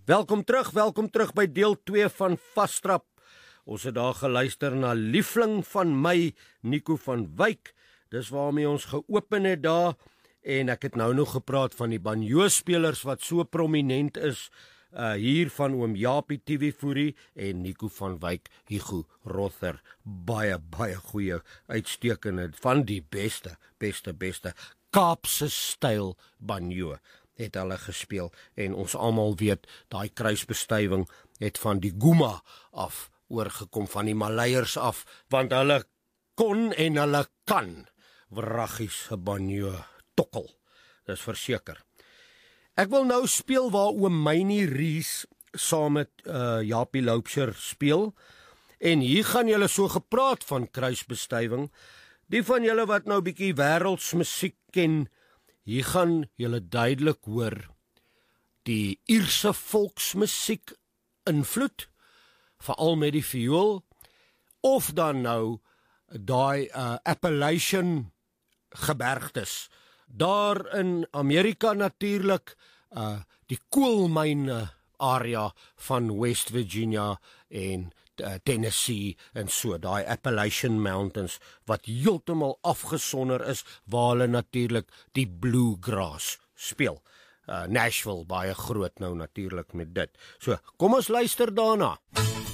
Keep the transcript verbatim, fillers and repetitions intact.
Welkom terug, welkom terug by deel twee van Vastrap. Ons het daar geluister na Liefling van my, Nico van Wyk. Dis waarmee ons geopen het daar. En ek het nou nog gepraat van die banjo-spelers wat so prominent is. Uh, hier van oom Japie T V Fourie en Nico van Wyk, Hugo Rother. Baie, baie goeie uitstekende, van die beste, beste, beste Kaapse styl banjo het hulle gespeel, en ons almal weet, daai kruisbestuiving het van die Guma af oorgekom, van die Maleiers af, want hulle kon en hulle kan wraggies banjo tokkel, dis verseker. Ek wil nou speel waar oom Mynie Rees saam met uh, Japie Loubser speel, en hier gaan julle so gepraat van kruisbestuiving. Die van julle wat nou bietjie wêreldsmusiek ken, hier gaan julle duidelik hoor die Ierse volksmusiek invloed, veral met die viool, of dan nou daai uh, Appalachian gebergtes. Daar in Amerika natuurlik, uh, die koolmyne area van West Virginia en uh, Tennessee en so, daai Appalachian Mountains, wat heeltemal afgesonder is, waar hulle natuurlik die bluegrass speel. Uh, Nashville, baie groot nou natuurlik met dit. So, kom ons luister daarna.